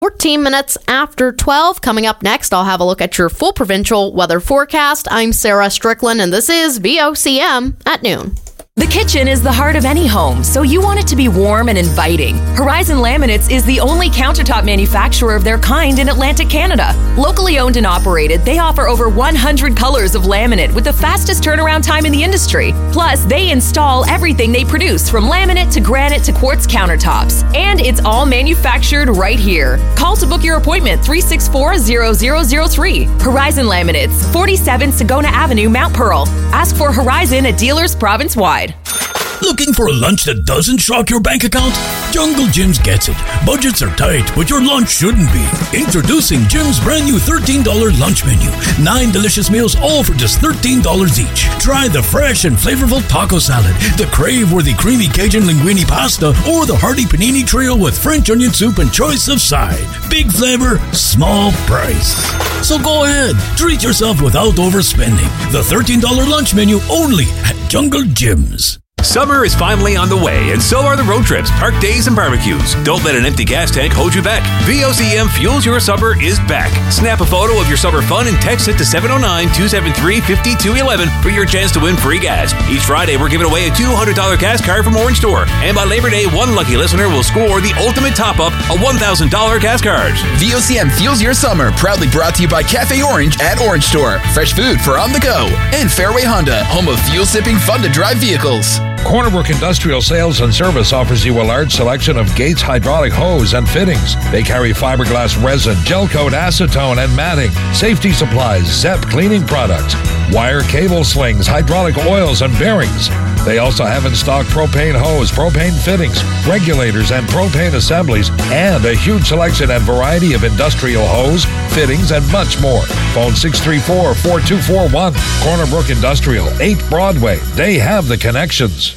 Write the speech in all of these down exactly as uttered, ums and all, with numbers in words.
fourteen minutes after twelve. Coming up next, I'll have a look at your full provincial weather forecast. I'm Sarah Strickland, and this is V O C M at noon. The kitchen is the heart of any home, so you want it to be warm and inviting. Horizon Laminates is the only countertop manufacturer of their kind in Atlantic Canada. Locally owned and operated, they offer over one hundred colors of laminate with the fastest turnaround time in the industry. Plus, they install everything they produce, from laminate to granite to quartz countertops. And it's all manufactured right here. Call to book your appointment, three six four, zero zero zero three. Horizon Laminates, forty-seven Sagona Avenue, Mount Pearl. Ask for Horizon at dealers province-wide. Looking for a lunch that doesn't shock your bank account? Jungle Jim's gets it. Budgets are tight, but your lunch shouldn't be. Introducing Jim's brand new thirteen dollars lunch menu. Nine delicious meals, all for just thirteen dollars each. Try the fresh and flavorful taco salad, the crave-worthy creamy Cajun linguine pasta, or the hearty panini trio with French onion soup and choice of side. Big flavor, small price. So go ahead, treat yourself without overspending. The thirteen dollars lunch menu only at Jungle Jim's. Summer is finally on the way, and so are the road trips, park days, and barbecues. Don't let an empty gas tank hold you back. V O C M Fuels Your Summer is back. Snap a photo of your summer fun and text it to seven oh nine, two seven three, five two one one for your chance to win free gas. Each Friday, we're giving away a two hundred dollars gas card from Orange Store. And by Labor Day, one lucky listener will score the ultimate top-up, a one thousand dollars gas card. V O C M Fuels Your Summer, proudly brought to you by Cafe Orange at Orange Store. Fresh food for on the go. And Fairway Honda, home of fuel-sipping, fun-to-drive vehicles. Cornerbrook Industrial Sales and Service offers you a large selection of Gates hydraulic hose and fittings. They carry fiberglass resin, gel coat, acetone, and matting, safety supplies, Zep cleaning products, wire cable slings, hydraulic oils, and bearings. They also have in stock propane hose, propane fittings, regulators, and propane assemblies, and a huge selection and variety of industrial hose, fittings, and much more. Phone six three four, four two four one. Cornerbrook Industrial, eight Broadway. They have the connections.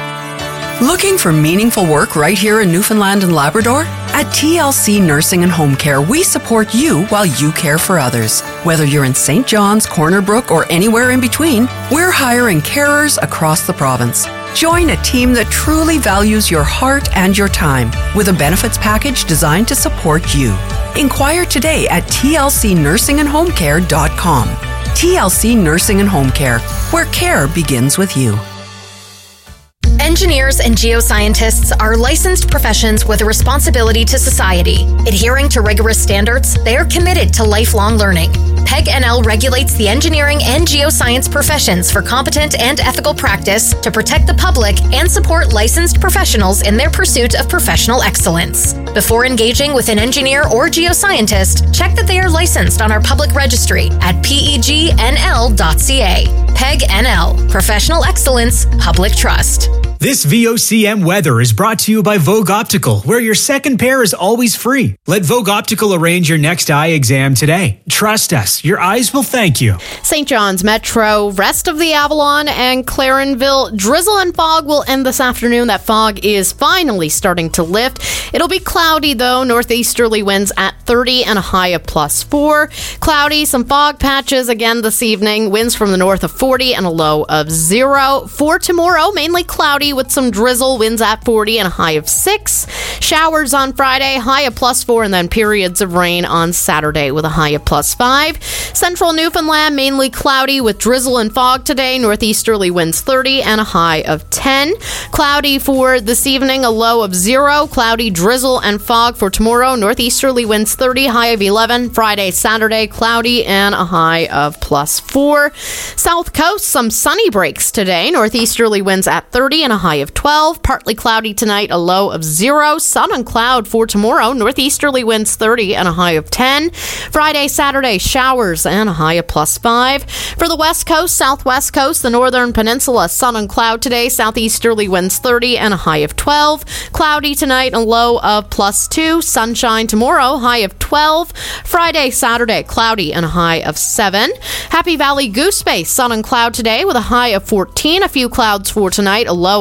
Looking for meaningful work right here in Newfoundland and Labrador? At T L C Nursing and Home Care, we support you while you care for others. Whether you're in Saint John's, Cornerbrook, or anywhere in between, we're hiring carers across the province. Join a team that truly values your heart and your time with a benefits package designed to support you. Inquire today at T L C nursing and home care dot com. T L C Nursing and Home Care, where care begins with you. Engineers and geoscientists are licensed professions with a responsibility to society. Adhering to rigorous standards, they are committed to lifelong learning. P E G N L regulates the engineering and geoscience professions for competent and ethical practice to protect the public and support licensed professionals in their pursuit of professional excellence. Before engaging with an engineer or geoscientist, check that they are licensed on our public registry at P E G N L dot C A. P E G N L, Professional Excellence, Public Trust. This V O C M weather is brought to you by Vogue Optical, where your second pair is always free. Let Vogue Optical arrange your next eye exam today. Trust us, your eyes will thank you. Saint John's Metro, rest of the Avalon, and Clarenville, drizzle and fog will end this afternoon. That fog is finally starting to lift. It'll be cloudy, though. Northeasterly winds at thirty and a high of plus four. Cloudy, some fog patches again this evening. Winds from the north of forty and a low of zero. For tomorrow, mainly cloudy with some drizzle, winds at forty and a high of six. Showers on Friday, high of plus four, and then periods of rain on Saturday with a high of plus five. Central Newfoundland, mainly cloudy with drizzle and fog today. Northeasterly winds thirty and a high of ten. Cloudy for this evening, a low of zero. Cloudy, drizzle, and fog for tomorrow. Northeasterly winds thirty, high of eleven. Friday, Saturday, cloudy and a high of plus four. South Coast, some sunny breaks today. Northeasterly winds at thirty and a high of twelve. Partly cloudy tonight, a low of zero. Sun and cloud for tomorrow. Northeasterly winds thirty and a high of ten. Friday, Saturday, showers and a high of plus five. For the West Coast, Southwest Coast, the Northern Peninsula, sun and cloud today. Southeasterly winds thirty and a high of twelve. Cloudy tonight, a low of plus two. Sunshine tomorrow, high of twelve. Friday, Saturday, cloudy and a high of seven. Happy Valley Goose Bay, sun and cloud today with a high of fourteen. A few clouds for tonight, a low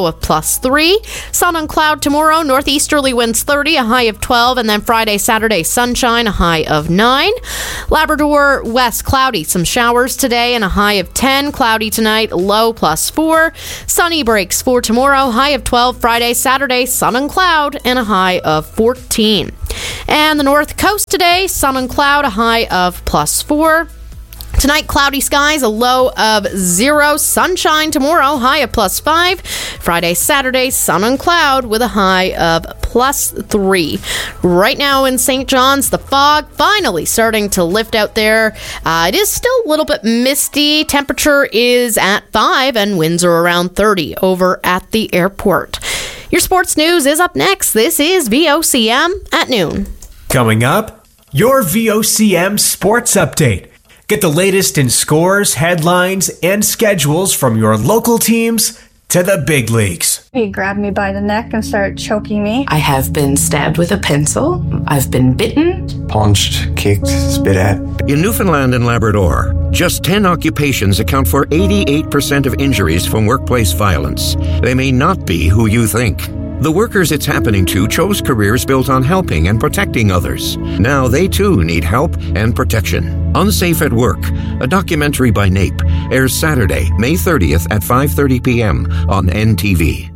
low of plus three. Sun and cloud tomorrow, northeasterly winds thirty, a high of twelve, and then Friday, Saturday, sunshine, a high of nine. Labrador west, cloudy, some showers today, and a high of ten. Cloudy tonight, low plus four. Sunny breaks for tomorrow, high of twelve. Friday, Saturday, sun and cloud, and a high of fourteen. And the north coast today, sun and cloud, a high of plus four. Tonight, cloudy skies, a low of zero. Sunshine tomorrow, high of plus five. Friday, Saturday, sun and cloud with a high of plus three. Right now in Saint John's, the fog finally starting to lift out there. Uh, it is still a little bit misty. Temperature is at five and winds are around thirty over at the airport. Your sports news is up next. This is V O C M at noon. Coming up, your V O C M Sports Update. Get the latest in scores, headlines, and schedules from your local teams to the big leagues. He grabbed me by the neck and started choking me. I have been stabbed with a pencil. I've been bitten. Punched, kicked, spit at. In Newfoundland and Labrador, just ten occupations account for eighty-eight percent of injuries from workplace violence. They may not be who you think. The workers it's happening to chose careers built on helping and protecting others. Now they too need help and protection. Unsafe at Work, a documentary by NAPE, airs Saturday, May thirtieth at five thirty p.m. on N T V.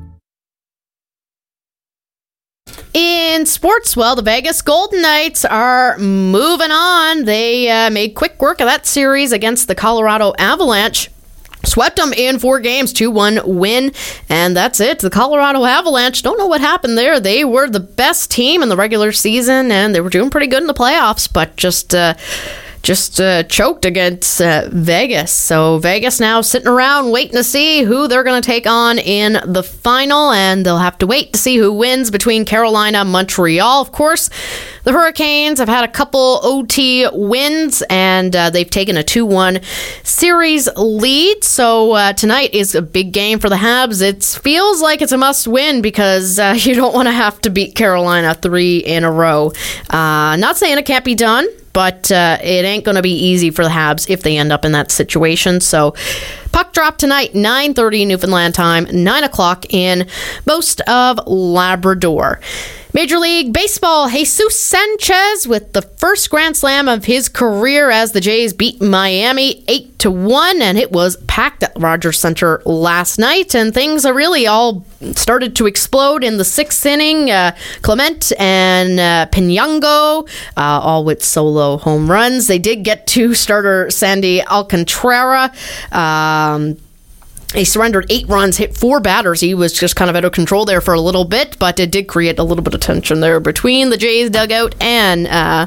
In sports, well, the Vegas Golden Knights are moving on. They uh, made quick work of that series against the Colorado Avalanche. Swept them in four games, two one win, and that's it. The Colorado Avalanche, don't know what happened there. They were the best team in the regular season, and they were doing pretty good in the playoffs, but just uh, just uh, choked against uh, Vegas. So Vegas now sitting around waiting to see who they're going to take on in the final, and they'll have to wait to see who wins between Carolina and Montreal. Of course, the Hurricanes have had a couple O T wins, and uh, they've taken a two one series lead. So uh, tonight is a big game for the Habs. It feels like it's a must-win because uh, you don't want to have to beat Carolina three in a row. Uh, not saying it can't be done, but uh, it ain't going to be easy for the Habs if they end up in that situation. So puck drop tonight, nine thirty Newfoundland time, nine o'clock in most of Labrador. Major League Baseball, Jesus Sanchez with the first Grand Slam of his career as the Jays beat Miami eight to one, and it was packed at Rogers Center last night, and things are really all started to explode in the sixth inning. Uh, Clement and uh, Pinango, uh, all with solo home runs. They did get to starter Sandy Alcantara. Um... He surrendered eight runs, hit four batters. He was just kind of out of control there for a little bit, but it did create a little bit of tension there between the Jays dugout and uh,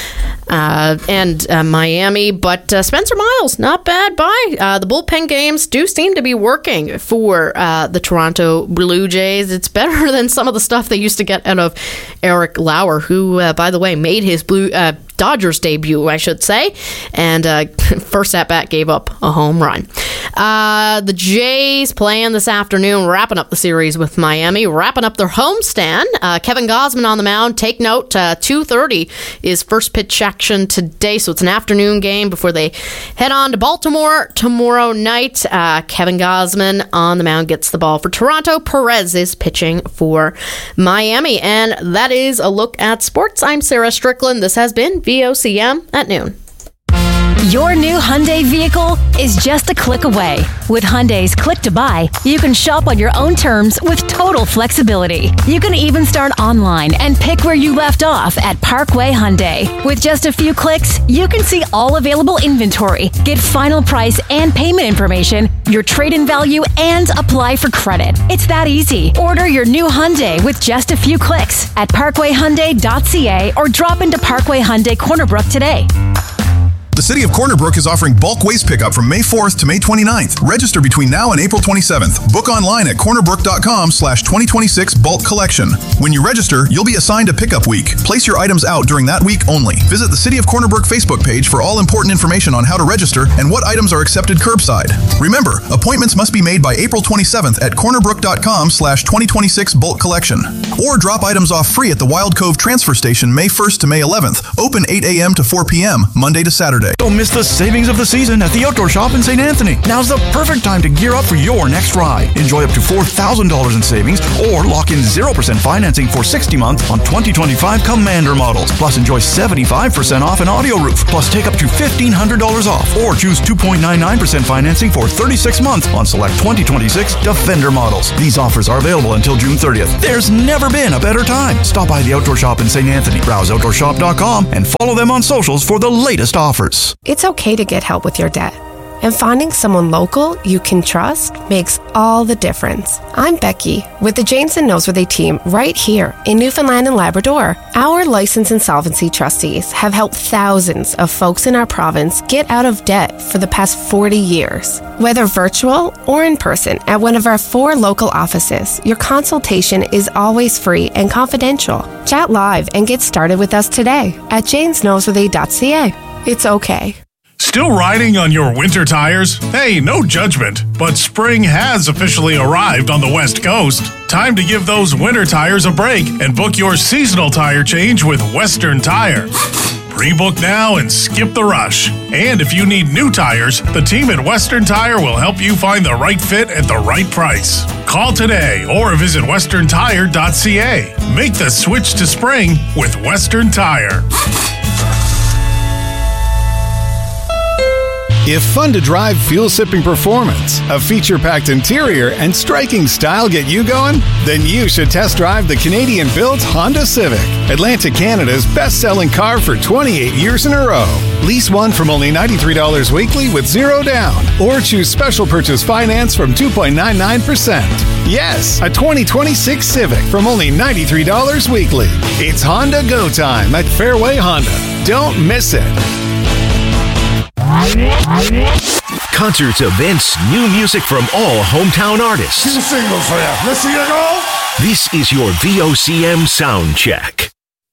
uh, and uh, Miami. But uh, Spencer Miles, not bad by. Uh, the bullpen games do seem to be working for uh, the Toronto Blue Jays. It's better than some of the stuff they used to get out of Eric Lauer, who, uh, by the way, made his blue. Uh, Dodgers debut, I should say, and uh, first at bat gave up a home run. Uh, the Jays playing this afternoon, wrapping up the series with Miami, wrapping up their homestand. Uh, Kevin Gausman on the mound. Take note, uh, two thirty is first pitch action today, so it's an afternoon game before they head on to Baltimore tomorrow night. Uh, Kevin Gausman on the mound gets the ball for Toronto. Perez is pitching for Miami, and that is a look at sports. I'm Sarah Strickland. This has been V O C M at noon. Your new Hyundai vehicle is just a click away. With Hyundai's Click to Buy, you can shop on your own terms with total flexibility. You can even start online and pick where you left off at Parkway Hyundai. With just a few clicks, you can see all available inventory, get final price and payment information, your trade-in value, and apply for credit. It's that easy. Order your new Hyundai with just a few clicks at parkway hyundai dot c a or drop into Parkway Hyundai Corner Brook today. The City of Corner Brook is offering bulk waste pickup from May fourth to May twenty-ninth. Register between now and April twenty-seventh. Book online at corner brook dot com slash twenty twenty-six bulk collection. When you register, you'll be assigned a pickup week. Place your items out during that week only. Visit the City of Corner Brook Facebook page for all important information on how to register and what items are accepted curbside. Remember, appointments must be made by April twenty-seventh at corner brook dot com slash twenty twenty-six bulk collection. Or drop items off free at the Wild Cove Transfer Station May first to May eleventh. Open eight a.m. to four p.m. Monday to Saturday. Saturday. Don't miss the savings of the season at the Outdoor Shop in Saint Anthony. Now's the perfect time to gear up for your next ride. Enjoy up to four thousand dollars in savings or lock in zero percent financing for sixty months on twenty twenty-five Commander models. Plus, enjoy seventy-five percent off an audio roof. Plus, take up to fifteen hundred dollars off or choose two point nine nine percent financing for thirty-six months on select twenty twenty-six Defender models. These offers are available until June thirtieth. There's never been a better time. Stop by the Outdoor Shop in Saint Anthony. Browse outdoor shop dot com and follow them on socials for the latest offers. It's okay to get help with your debt. And finding someone local you can trust makes all the difference. I'm Becky with the James and Noseworthy team right here in Newfoundland and Labrador. Our licensed insolvency trustees have helped thousands of folks in our province get out of debt for the past forty years. Whether virtual or in person at one of our four local offices, your consultation is always free and confidential. Chat live and get started with us today at james noseworthy dot c a. It's okay. Still riding on your winter tires? Hey, no judgment, but spring has officially arrived on the West Coast. Time to give those winter tires a break and book your seasonal tire change with Western Tire. Pre-book now and skip the rush. And if you need new tires, the team at Western Tire will help you find the right fit at the right price. Call today or visit western tire dot c a. Make the switch to spring with Western Tire. If fun to drive, fuel-sipping performance, a feature-packed interior, and striking style get you going, then you should test drive the Canadian-built Honda Civic, Atlantic Canada's best-selling car for twenty-eight years in a row. Lease one from only ninety-three dollars weekly with zero down, or choose special purchase finance from two point nine nine percent. Yes, a twenty twenty-six Civic from only ninety-three dollars weekly. It's Honda Go Time at Fairway Honda. Don't miss it. Concerts, events, new music from all hometown artists. Two singles for you. Let's see you go. This is your V O C M sound check.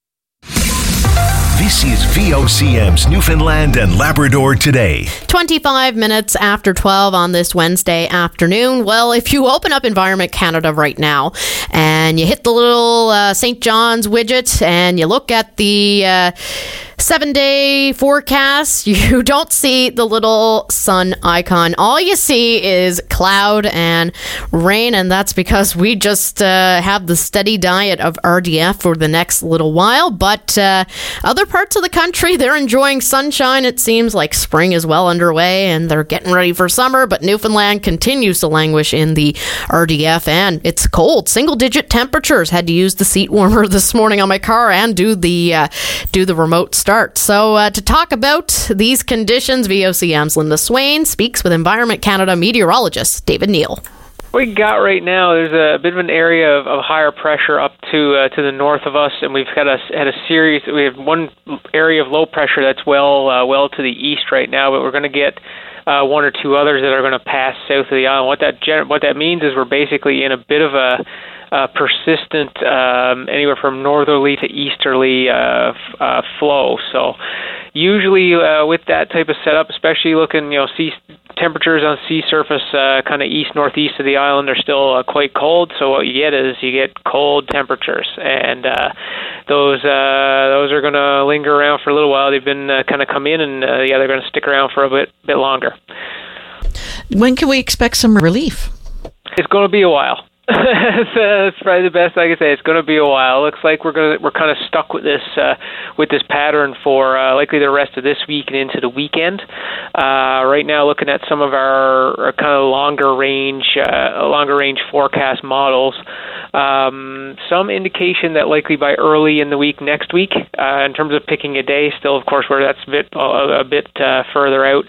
This is V O C M's Newfoundland and Labrador Today. twenty-five minutes after twelve on this Wednesday afternoon. Well, if you open up Environment Canada right now and you hit the little uh, Saint John's widget and you look at the uh, seven-day forecast, you don't see the little sun icon. All you see is cloud and rain, and that's because we just uh, have the steady diet of R D F for the next little while. But uh, other parts of the country, they're enjoying sunshine. It seems like spring is well underway, and they're getting ready for summer, but Newfoundland continues to languish in the R D F, and it's cold. Single-digit temperatures. Had to use the seat warmer this morning on my car and do the, uh, do the remote start. So uh, to talk about these conditions, V O C M's Linda Swain speaks with Environment Canada meteorologist David Neal. What we got right now, there's a bit of an area of, of higher pressure up to uh, to the north of us, and we've got a had a series. We have one area of low pressure that's well uh, well to the east right now, but we're going to get uh, one or two others that are going to pass south of the island. What that gen- what that means is we're basically in a bit of a Uh, persistent, um, anywhere from northerly to easterly uh, f- uh, flow. So usually uh, with that type of setup, especially looking, you know, sea temperatures on sea surface, uh, kind of east northeast of the island are still uh, quite cold. So what you get is you get cold temperatures, and uh, those uh, those are going to linger around for a little while. They've been uh, kind of come in, and uh, yeah, they're going to stick around for a bit bit longer. When can we expect some relief? It's going to be a while. That's probably the best I can say. It's going to be a while. It looks like we're going to we're kind of stuck with this uh, with this pattern for uh, likely the rest of this week and into the weekend. Uh, right now, looking at some of our, our kind of longer range uh, longer range forecast models, um, some indication that likely by early in the week next week, uh, in terms of picking a day, still of course where that's a bit a, a bit uh, further out.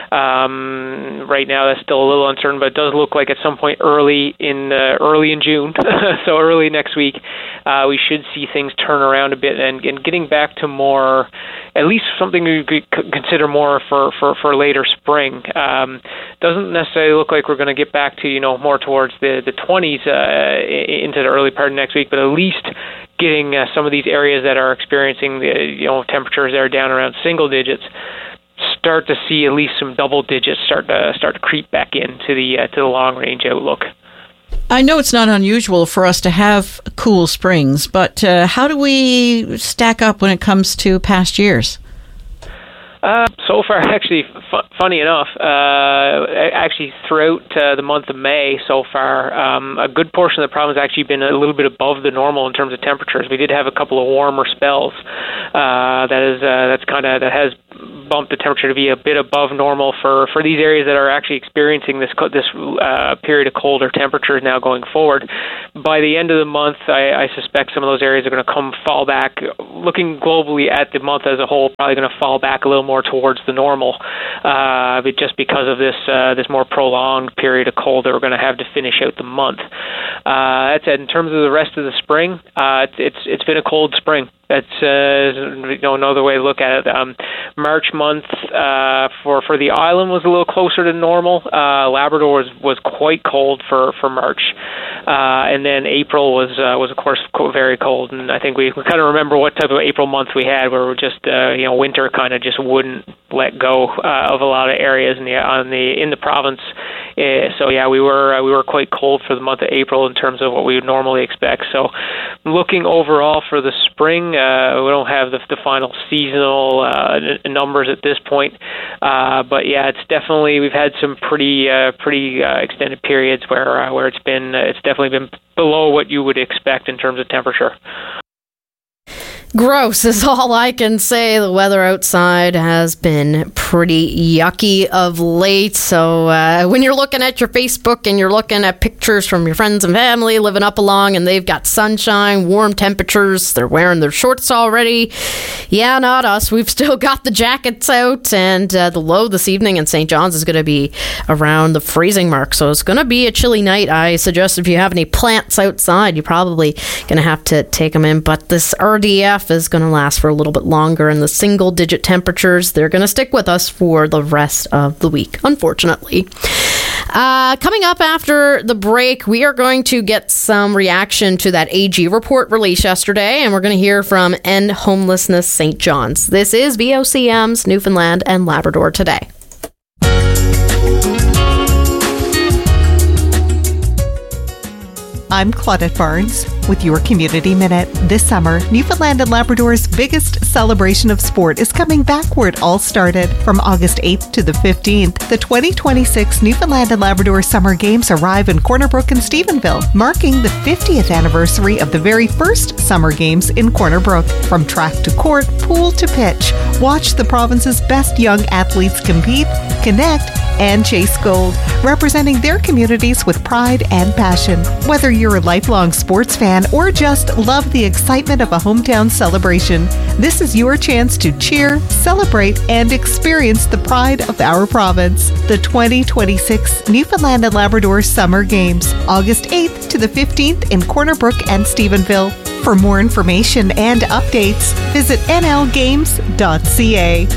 Um, right now, that's still a little uncertain, but it does look like at some point early in uh, early in June, so early next week, uh, we should see things turn around a bit and, and getting back to more, at least something we could consider more for, for, for later spring. Um, doesn't necessarily look like we're going to get back to, you know, more towards the, the twenties uh, into the early part of next week, but at least getting uh, some of these areas that are experiencing the, you know, temperatures that are down around single digits start to see at least some double digits start to start to creep back into the uh, to the long range outlook. I know it's not unusual for us to have cool springs, but uh, how do we stack up when it comes to past years? Uh, so far, actually, f- funny enough, uh, actually throughout uh, the month of May so far, um, a good portion of the province has actually been a little bit above the normal in terms of temperatures. We did have a couple of warmer spells. Uh, that is, uh, that's kind of that has bumped the temperature to be a bit above normal for, for these areas that are actually experiencing this this uh, period of colder temperatures now going forward. By the end of the month, I, I suspect some of those areas are going to come fall back. Looking globally at the month as a whole, probably going to fall back a little more towards the normal, uh, but just because of this uh, this more prolonged period of cold that we're going to have to finish out the month. Uh, that said, in terms of the rest of the spring, uh, it's it's it's been a cold spring. That's uh, you know another way to look at it. Um, March month uh, for for the island was a little closer to normal. Uh, Labrador was, was quite cold for for March, uh, and then April was uh, was of course very cold. And I think we, we kind of remember what type of April month we had, where we're just uh, you know winter kind of just wouldn't let go uh, of a lot of areas in the on the in the province. Uh, so yeah, we were uh, we were quite cold for the month of April in terms of what we would normally expect. So looking overall for the spring. Uh, we don't have the, the final seasonal uh, n- numbers at this point, uh, but yeah, it's definitely we've had some pretty uh, pretty uh, extended periods where uh, where it's been uh, it's definitely been below what you would expect in terms of temperature. Gross is all I can say. The weather outside has been pretty yucky of late. So uh, when you're looking at your Facebook and you're looking at pictures from your friends and family living up along and they've got sunshine, warm temperatures, they're wearing their shorts already. Yeah, not us. We've still got the jackets out, and uh, the low this evening in Saint John's is going to be around the freezing mark. So it's going to be a chilly night. I suggest if you have any plants outside, you're probably going to have to take them in. But this R D F is going to last for a little bit longer, and the single digit temperatures, they're going to stick with us for the rest of the week, unfortunately. Uh, coming up after the break, we are going to get some reaction to that A G report released yesterday, and we're going to hear from End Homelessness Saint John's. This is V O C M's Newfoundland and Labrador Today. I'm Claudette Barnes with your Community Minute. This summer, Newfoundland and Labrador's biggest celebration of sport is coming back where it all started. From August eighth to the fifteenth, the twenty twenty-six Newfoundland and Labrador Summer Games arrive in Corner Brook and Stephenville, marking the fiftieth anniversary of the very first Summer Games in Corner Brook. From track to court, pool to pitch, watch the province's best young athletes compete, connect, and chase gold, representing their communities with pride and passion. Whether you're a lifelong sports fan or just love the excitement of a hometown celebration, this is your chance to cheer, celebrate, and experience the pride of our province. The twenty twenty-six Newfoundland and Labrador Summer Games, August eighth to the fifteenth in Corner Brook and Stephenville. For more information and updates, visit n l games dot c a.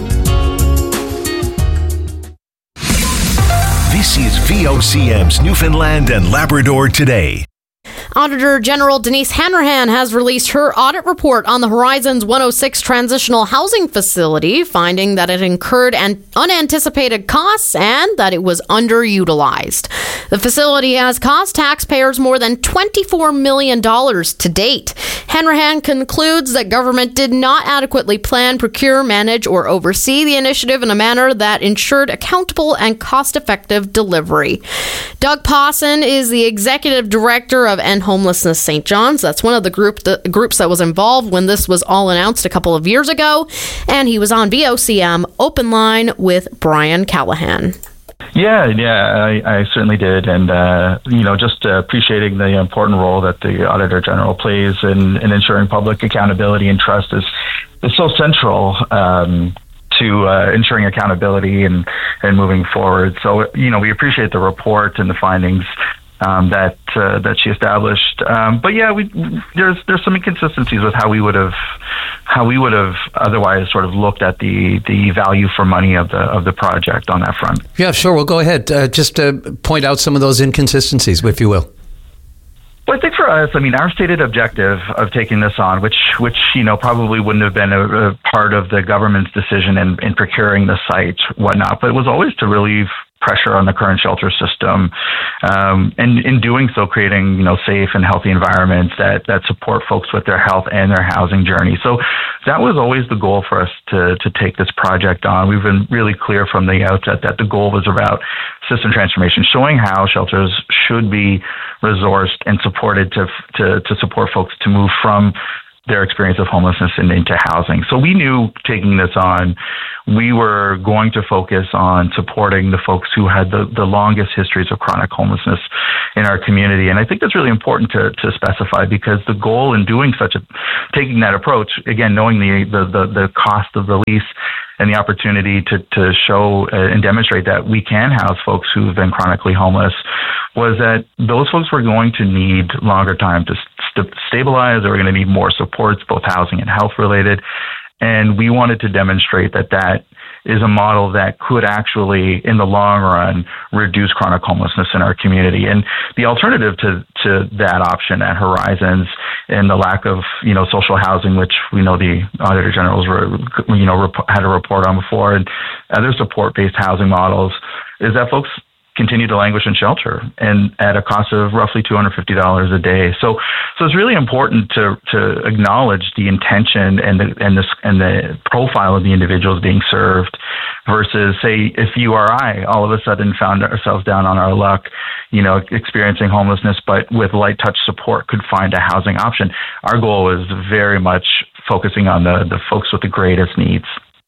This is V O C M's Newfoundland and Labrador Today. Auditor General Denise Hanrahan has released her audit report on the Horizons one oh six Transitional Housing Facility, finding that it incurred an unanticipated costs and that it was underutilized. The facility has cost taxpayers more than twenty-four million dollars to date. Hanrahan concludes that government did not adequately plan, procure, manage, or oversee the initiative in a manner that ensured accountable and cost-effective delivery. Doug Pawson is the executive director of End Homelessness Saint John's. That's one of the group the groups that was involved when this was all announced a couple of years ago, and he was on V O C M Open Line with Brian Callahan. Yeah, yeah, I, I certainly did, and uh, you know, just uh, appreciating the important role that the Auditor General plays in, in ensuring public accountability and trust is is so central um, to uh, ensuring accountability and and moving forward. So, you know, we appreciate the report and the findings um, that uh, that she established. Um, but yeah, we there's there's some inconsistencies with how we would have how we would have otherwise sort of looked at the the value for money of the of the project on that front. Yeah, sure. Well, go ahead. Uh, just uh, point out some of those inconsistencies, if you will. Well, I think for us, I mean, our stated objective of taking this on, which, which you know, probably wouldn't have been a, a part of the government's decision in, in procuring the site, whatnot, but it was always to relieve pressure on the current shelter system, um, and in doing so, creating you know safe and healthy environments that that support folks with their health and their housing journey. So that was always the goal for us to to take this project on. We've been really clear from the outset that the goal was about system transformation, showing how shelters should be resourced and supported to to to support folks to move from their experience of homelessness and into housing. So we knew taking this on, we were going to focus on supporting the folks who had the, the longest histories of chronic homelessness in our community. And I think that's really important to, to specify, because the goal in doing such a, taking that approach, again, knowing the, the, the, the cost of the lease and the opportunity to, to show and demonstrate that we can house folks who've been chronically homeless, was that those folks were going to need longer time to st- stabilize. They were going to need more supports, both housing and health related. And we wanted to demonstrate that that is a model that could actually, in the long run, reduce chronic homelessness in our community. And the alternative to, to that option at Horizons, and the lack of, you know, social housing, which we know the Auditor General's, you know, had a report on before, and other support-based housing models, is that folks continue to languish in shelter, and at a cost of roughly two hundred fifty dollars a day. So, so it's really important to to acknowledge the intention and the and the and the profile of the individuals being served, versus, say, if you or I all of a sudden found ourselves down on our luck, you know, experiencing homelessness, but with light touch support could find a housing option. Our goal is very much focusing on the the folks with the greatest needs.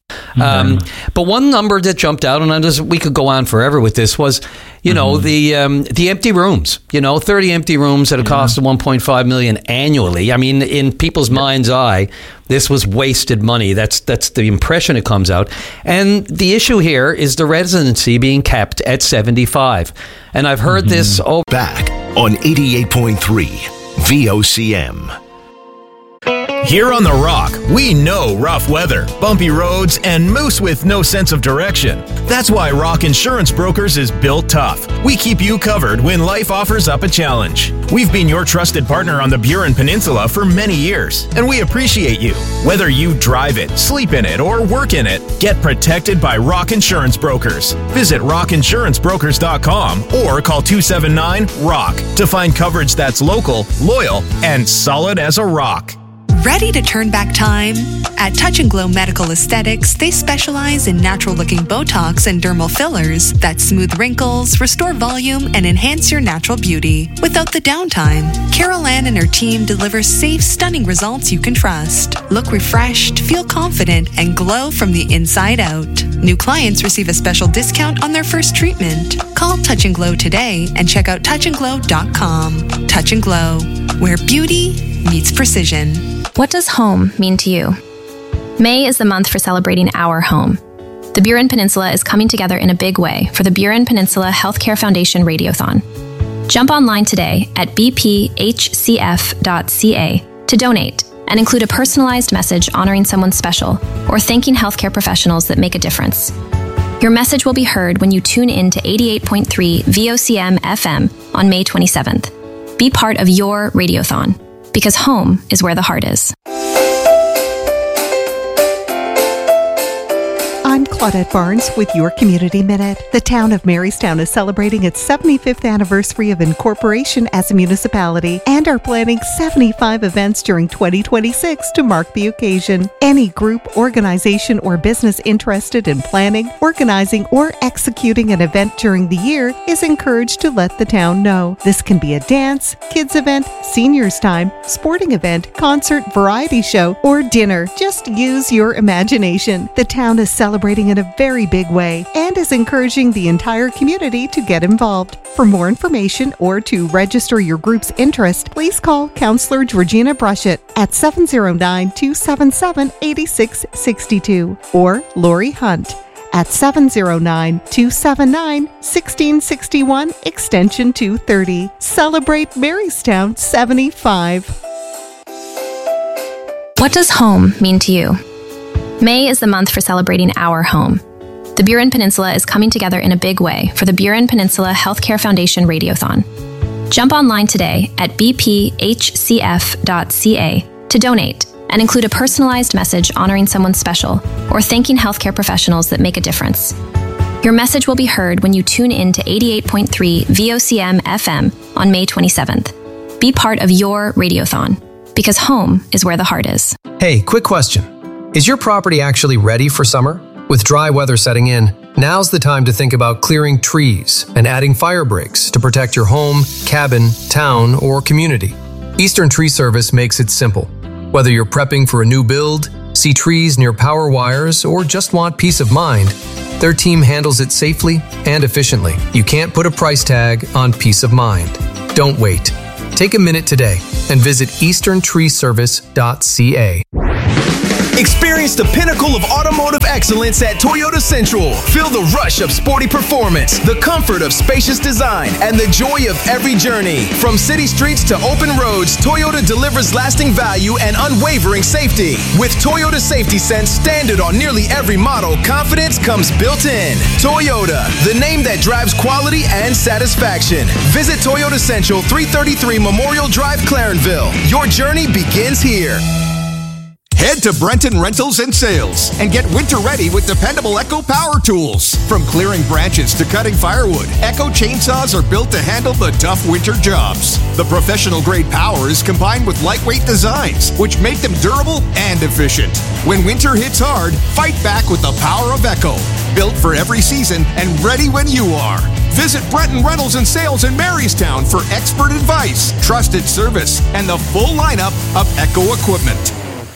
Um, but one number that jumped out, and I just, we could go on forever with this, was, you know, mm-hmm. the um, the empty rooms. You know, thirty empty rooms at a yeah. cost of one point five million dollars annually. I mean, in people's mind's eye, this was wasted money. That's that's the impression it comes out. And the issue here is the residency being kept at seventy-five. And I've heard mm-hmm. this over back on eighty-eight point three V O C M. Here on The Rock, we know rough weather, bumpy roads, and moose with no sense of direction. That's why Rock Insurance Brokers is built tough. We keep you covered when life offers up a challenge. We've been your trusted partner on the Burin Peninsula for many years, and we appreciate you. Whether you drive it, sleep in it, or work in it, get protected by Rock Insurance Brokers. Visit rock insurance brokers dot com or call two seven nine ROCK to find coverage that's local, loyal, and solid as a rock. Ready to turn back time? At Touch and Glow Medical Aesthetics, they specialize in natural-looking Botox and dermal fillers that smooth wrinkles, restore volume, and enhance your natural beauty without the downtime. Carol Ann and her team deliver safe, stunning results you can trust. Look refreshed, feel confident, and glow from the inside out. New clients receive a special discount on their first treatment. Call Touch and Glow today and check out touch and glow dot com. Touch and Glow, where beauty meets precision. What does home mean to you? May is the month for celebrating our home. The Burin Peninsula is coming together in a big way for the Burin Peninsula Healthcare Foundation Radiothon. Jump online today at b p h c f dot c a to donate and include a personalized message honoring someone special or thanking healthcare professionals that make a difference. Your message will be heard when you tune in to eighty-eight point three V O C M F M on May twenty-seventh. Be part of your Radiothon, because home is where the heart is. I'm Claudette Barnes with your Community Minute. The town of Marystown is celebrating its seventy-fifth anniversary of incorporation as a municipality and are planning seventy-five events during twenty twenty-six to mark the occasion. Any group, organization, or business interested in planning, organizing, or executing an event during the year is encouraged to let the town know. This can be a dance, kids event, seniors time, sporting event, concert, variety show, or dinner. Just use your imagination. The town is celebrating in a very big way and is encouraging the entire community to get involved. For more information or to register your group's interest, please call Councillor Georgina Brushett at seven oh nine, two seven seven, eight six six two or Lori Hunt at seven oh nine, two seven nine, one six six one, extension two thirty. Celebrate Marystown seventy-five. What does home mean to you? May is the month for celebrating our home. The Burin Peninsula is coming together in a big way for the Burin Peninsula Healthcare Foundation Radiothon. Jump online today at b p h c f dot c a to donate and include a personalized message honoring someone special or thanking healthcare professionals that make a difference. Your message will be heard when you tune in to eighty-eight point three V O C M F M on May twenty-seventh. Be part of your Radiothon, because home is where the heart is. Hey, quick question. Is your property actually ready for summer? With dry weather setting in, now's the time to think about clearing trees and adding fire breaks to protect your home, cabin, town, or community. Eastern Tree Service makes it simple. Whether you're prepping for a new build, see trees near power wires, or just want peace of mind, their team handles it safely and efficiently. You can't put a price tag on peace of mind. Don't wait. Take a minute today and visit eastern tree service dot c a. Experience the pinnacle of automotive excellence at Toyota Central. Feel the rush of sporty performance, the comfort of spacious design, and the joy of every journey. From city streets to open roads, Toyota delivers lasting value and unwavering safety. With Toyota Safety Sense standard on nearly every model, confidence comes built in. Toyota, the name that drives quality and satisfaction. Visit Toyota Central, three thirty-three Memorial Drive, Clarenville. Your journey begins here. Head to Brenton Rentals and Sales and get winter ready with dependable Echo power tools. From clearing branches to cutting firewood, Echo chainsaws are built to handle the tough winter jobs. The professional grade power is combined with lightweight designs, which make them durable and efficient. When winter hits hard, fight back with the power of Echo. Built for every season and ready when you are. Visit Brenton Rentals and Sales in Marystown for expert advice, trusted service, and the full lineup of Echo equipment.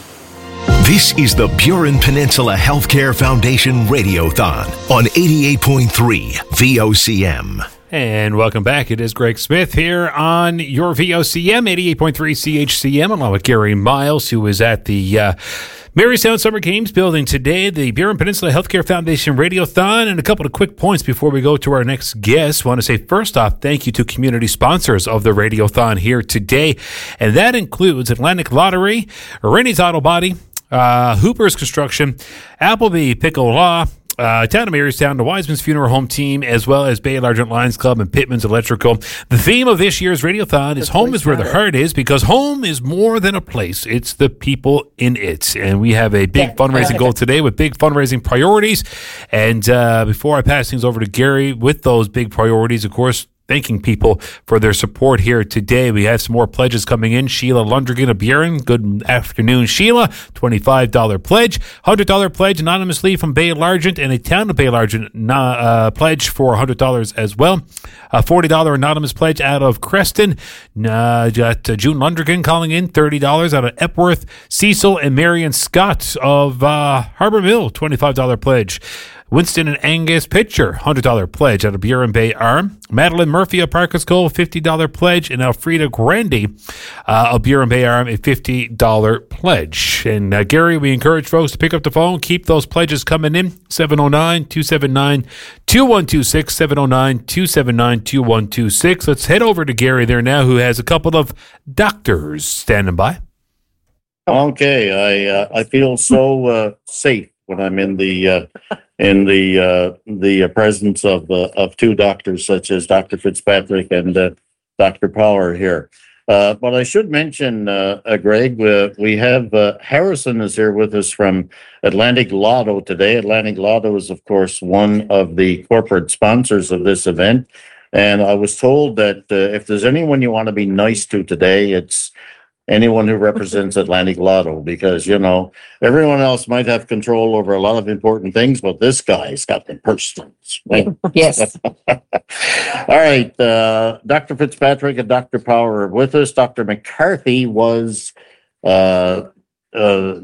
This is the Burin Peninsula Healthcare Foundation Radiothon on eighty-eight point three V O C M. And welcome back. It is Greg Smith here on your V O C M, eighty-eight point three C H C M, along with Gary Miles, who is at the uh, Marystown Summer Games building today, the Burin Peninsula Healthcare Foundation Radiothon. And a couple of quick points before we go to our next guest. I want to say, first off, thank you to community sponsors of the Radiothon here today. And that includes Atlantic Lottery, Rennie's Auto Body, Uh, Hooper's Construction, Appleby Pickle Law, uh, Town of Marystown, the Wiseman's Funeral Home Team, as well as Bay Largent Lions Club and Pittman's Electrical. The theme of this year's Radiothon is Home is Where the Heart Is, because home is more than a place. It's the people in it. And we have a big fundraising goal today with big fundraising priorities. And uh, before I pass things over to Gary with those big priorities, of course, thanking people for their support here today. We have some more pledges coming in. Sheila Lundrigan of Burin. Good afternoon, Sheila. twenty-five dollars pledge. one hundred dollars pledge anonymously from Bay Largent, and a Town of Bay Largent uh, pledge for one hundred dollars as well. A forty dollars anonymous pledge out of Creston. Uh, got uh, June Lundrigan calling in. thirty dollars out of Epworth. Cecil and Marion Scott of uh, Harbor Mill. twenty-five dollars pledge. Winston and Angus Pitcher, one hundred dollars pledge out of Burin Bay Arm. Madeline Murphy of Parker's Cove, fifty dollars pledge. And Elfrida Grandy uh, of Burin Bay Arm, a fifty dollars pledge. And uh, Gary, we encourage folks to pick up the phone. Keep those pledges coming in. seven oh nine, two seven nine, two one two six, seven oh nine, two seven nine, two one two six. Let's head over to Gary there now, who has a couple of doctors standing by. Okay, I uh, I feel so uh, safe when I'm in the uh, in the uh, the presence of uh, of two doctors such as Doctor Fitzpatrick and uh, Doctor Power here. Uh, but I should mention, uh, uh, Greg, uh, we have uh, Harrison is here with us from Atlantic Lotto today. Atlantic Lotto is, of course, one of the corporate sponsors of this event. And I was told that uh, if there's anyone you want to be nice to today, it's anyone who represents Atlantic Lotto, because, you know, everyone else might have control over a lot of important things, but this guy's got the purse strings. Right? Yes. All right. Uh, Doctor Fitzpatrick and Doctor Power are with us. Doctor McCarthy was uh, uh,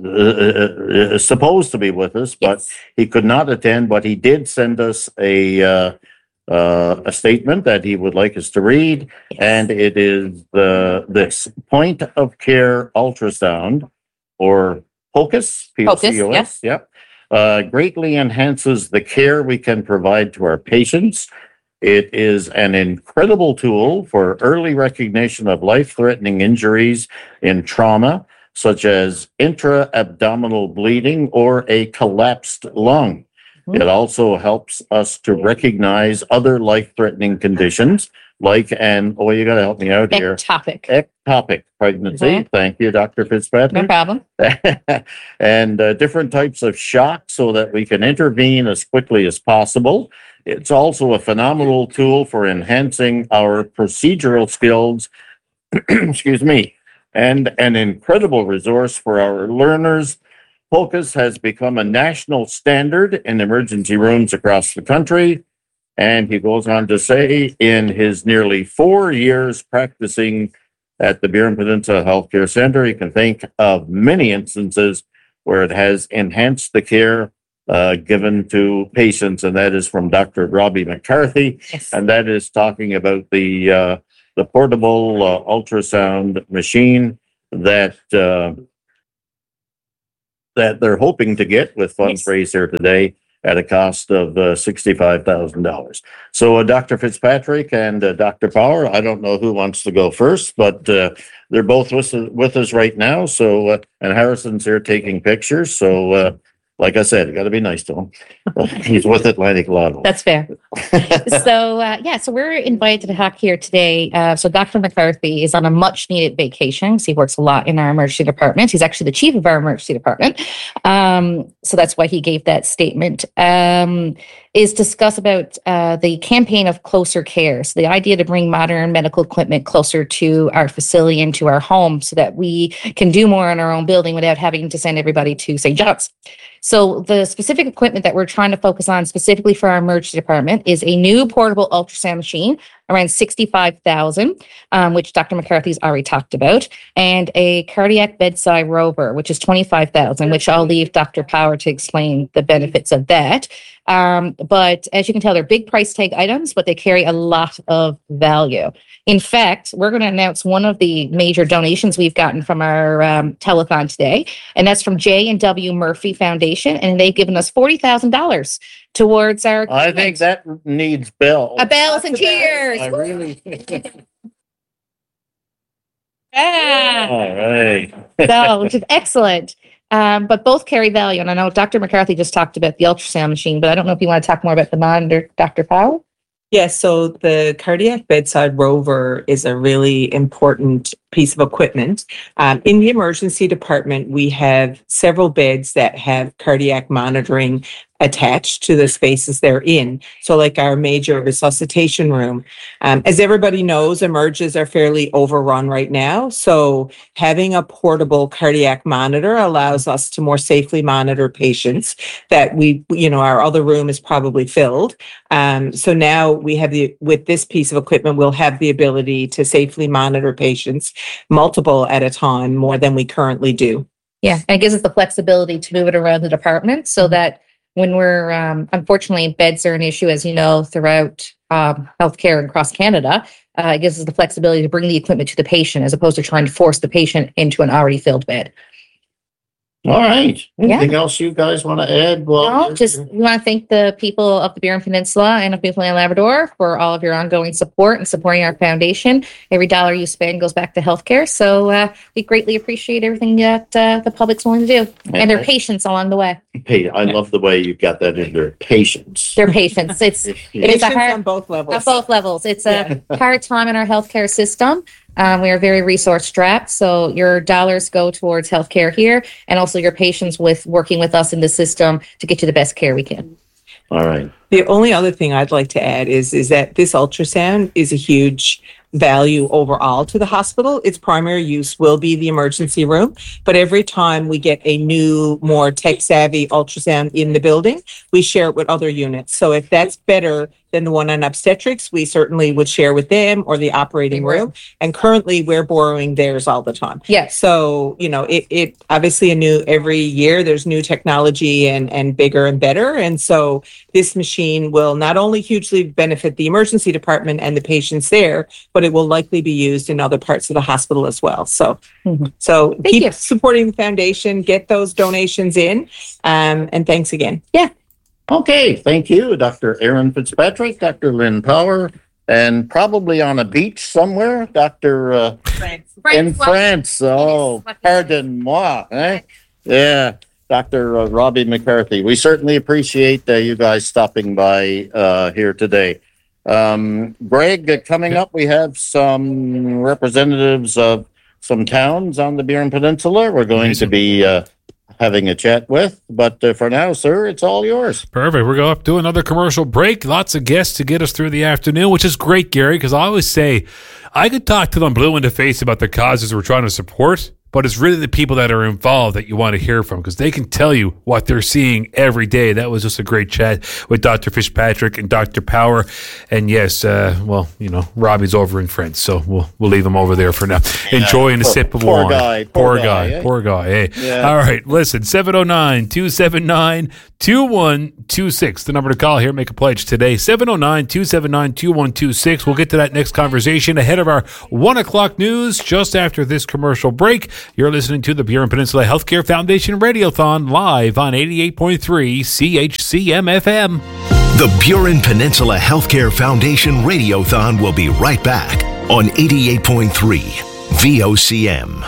uh, supposed to be with us, but yes, he could not attend, but he did send us a uh, Uh, a statement that he would like us to read, yes, and it is the this point of care ultrasound, or POCUS, P O C U S, yes, yep, uh, greatly enhances the care we can provide to our patients. It is an incredible tool for early recognition of life-threatening injuries in trauma, such as intra-abdominal bleeding or a collapsed lung. It also helps us to recognize other life-threatening conditions, like an, oh, you got to help me out here. Ectopic. Ectopic pregnancy. Mhm. Thank you, Doctor Fitzpatrick. No problem. and uh, different types of shock so that we can intervene as quickly as possible. It's also a phenomenal tool for enhancing our procedural skills, excuse me, and an incredible resource for our learners. POCUS has become a national standard in emergency rooms across the country. And he goes on to say, in his nearly four years practicing at the Burin Peninsula Healthcare Center, he can think of many instances where it has enhanced the care uh, given to patients, and that is from Doctor Robbie McCarthy, yes. and that is talking about the uh, the portable uh, ultrasound machine that uh, that they're hoping to get with funds Yes. raised here today at a cost of uh, sixty-five thousand dollars. So uh, Doctor Fitzpatrick and uh, Doctor Power, I don't know who wants to go first, but uh, they're both with, with us right now. So, uh, and Harrison's here taking pictures. So, uh, like I said, you got to be nice to him. He's with Atlantic Lotto. That's fair. so, uh, yeah, so we're invited to talk here today. Uh, so Doctor McCarthy is on a much needed vacation because he works a lot in our emergency department. He's actually the chief of our emergency department. Um, so that's why he gave that statement. Um, is discuss about uh, the campaign of closer care. So the idea to bring modern medical equipment closer to our facility and to our home so that we can do more in our own building without having to send everybody to Saint John's. So the specific equipment that we're trying to focus on specifically for our emergency department is a new portable ultrasound machine, around sixty-five thousand, um, which Doctor McCarthy's already talked about, and a cardiac bedside rover, which is twenty-five thousand, which I'll leave Doctor Power to explain the benefits of that. Um, but as you can tell, they're big price tag items, but they carry a lot of value. In fact, we're going to announce one of the major donations we've gotten from our um, telethon today, and that's from J and W Murphy Foundation, and they've given us forty thousand dollars towards our I equipment. think that needs bells. A bells and cheers. I really. Yeah. All right. So, which is excellent. Um, but both carry value. And I know Doctor McCarthy just talked about the ultrasound machine, but I don't know if you want to talk more about the monitor, Doctor Powell. Yes, so the cardiac bedside rover is a really important piece of equipment. Um, in the emergency department, we have several beds that have cardiac monitoring attached to the spaces they're in. So like our major resuscitation room. Um, as everybody knows, emerges are fairly overrun right now. So having a portable cardiac monitor allows us to more safely monitor patients that we, you know, our other room is probably filled. Um, so now we have the, with this piece of equipment, we'll have the ability to safely monitor patients multiple at a time more than we currently do. Yeah, and it gives us the flexibility to move it around the department so that when we're, um, unfortunately, beds are an issue, as you know, throughout um, healthcare across Canada. Uh, it gives us the flexibility to bring the equipment to the patient as opposed to trying to force the patient into an already filled bed. All right. Anything Yeah. else you guys want to add? Well, No, just we want to thank the people of the Burin Peninsula and of Newfoundland and Labrador for all of your ongoing support and supporting our foundation. Every dollar you spend goes back to healthcare. So uh, we greatly appreciate everything that uh, the public's willing to do and their patience along the way. Hey, I love the way you got that in there. Patience. Their patience. It's it is a Patience hard on both levels. At both levels. It's a hard time in our healthcare system. Um, we are very resource strapped, so your dollars go towards healthcare here, and also your patience with working with us in the system to get you the best care we can. All right. The only other thing I'd like to add is is that this ultrasound is a huge value overall to the hospital. Its primary use will be the emergency room, but every time we get a new, more tech-savvy ultrasound in the building, we share it with other units. So if that's better than the one on obstetrics, we certainly would share with them or the operating room. And currently, we're borrowing theirs all the time. Yes. So, you know, it, it obviously a new every year there's new technology and, and bigger and better. And so this machine will not only hugely benefit the emergency department and the patients there, but it will likely be used in other parts of the hospital as well. So, so keep supporting the foundation, get those donations in, um, and thanks again. Yeah. Okay. Thank you, Doctor Aaron Fitzpatrick, Doctor Lynn Power, and probably on a beach somewhere, Doctor Uh, in France. Oh, pardon moi. Eh? Yeah. Doctor Uh, Robbie McCarthy. We certainly appreciate uh, you guys stopping by uh, here today. Um, Greg, uh, coming up, we have some representatives of some towns on the Burin Peninsula we're going to be uh, having a chat with. But uh, for now, sir, it's all yours. Perfect. We're going to do another commercial break. Lots of guests to get us through the afternoon, which is great, Gary, because I always say I could talk to them blue in the face about the causes we're trying to support, but it's really the people that are involved that you want to hear from because they can tell you what they're seeing every day. That was just a great chat with Doctor Fitzpatrick and Doctor Power. And yes, uh, well, you know, Robbie's over in France, so we'll we'll leave him over there for now. Yeah, Enjoying a poor, sip of poor wine. Guy, poor, poor guy. guy. guy Eh? Poor guy. Hey. Yeah. All right, listen, seven oh nine, two seven nine, two one two six. The number to call here. Make a pledge today. seven oh nine, two seven nine, two one two six. We'll get to that next conversation ahead of our one o'clock news just after this commercial break. You're listening to the Burin Peninsula Healthcare Foundation Radiothon live on eighty-eight point three C H C M F M. The Burin Peninsula Healthcare Foundation Radiothon will be right back on eighty-eight point three V O C M.